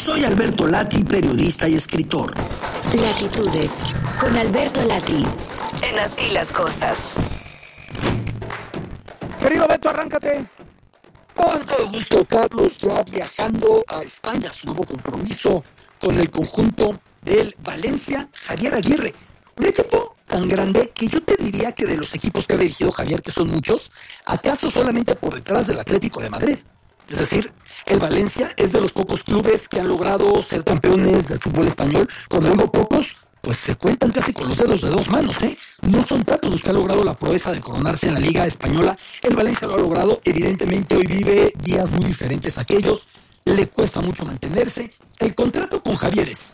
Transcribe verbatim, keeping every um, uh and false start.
Soy Alberto Lati, periodista y escritor. Latitudes, con Alberto Lati. En Así las Cosas. Querido Beto, arráncate. Con todo gusto, Carlos, ya viajando a España, su nuevo compromiso con el conjunto del Valencia, Javier Aguirre. Un equipo tan grande que yo te diría que de los equipos que ha dirigido Javier, que son muchos, acaso solamente por detrás del Atlético de Madrid. Es decir, el Valencia es de los pocos clubes que han logrado ser campeones del fútbol español. Cuando digo pocos, pues se cuentan casi con los dedos de dos manos, ¿eh? No son tantos los que han logrado la proeza de coronarse en la Liga Española. El Valencia lo ha logrado, evidentemente hoy vive días muy diferentes a aquellos. Le cuesta mucho mantenerse. El contrato con Javier es